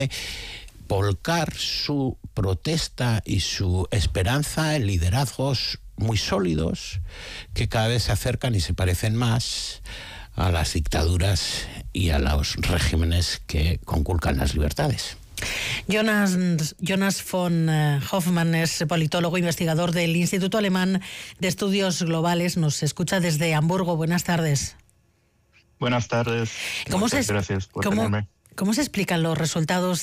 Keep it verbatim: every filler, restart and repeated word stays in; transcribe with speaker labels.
Speaker 1: volcar su protesta y su esperanza en liderazgos muy sólidos que cada vez se acercan y se parecen más a las dictaduras y a los regímenes que conculcan las libertades.
Speaker 2: Jonas, Jonas von Hoffmann es politólogo, investigador del Instituto Alemán de Estudios Globales. Nos escucha desde Hamburgo. Buenas tardes.
Speaker 3: Buenas tardes.
Speaker 2: ¿Cómo
Speaker 3: Muchas
Speaker 2: se,
Speaker 3: gracias por
Speaker 2: ¿cómo,
Speaker 3: tenerme.
Speaker 2: ¿Cómo se explican los resultados